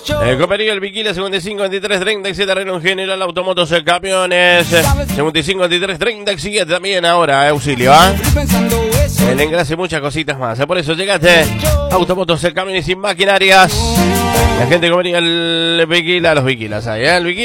Coperío, el Viquila, 55, 23, 37, Renault General, Automotos, Camiones, 55, 23, 37 también ahora, auxilio, el engrase, muchas cositas más. Por eso llegaste, Automotos, Camiones y Maquinarias. La gente comería el Viquila, los Viquilas ahí, el Viquila.